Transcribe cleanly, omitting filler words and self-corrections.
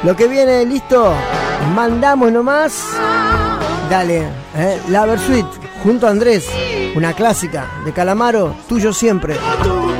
Lo que viene, listo. Mandamos nomás. Dale, la Versuit junto a Andrés. Una clásica de Calamaro, Tuyo Siempre.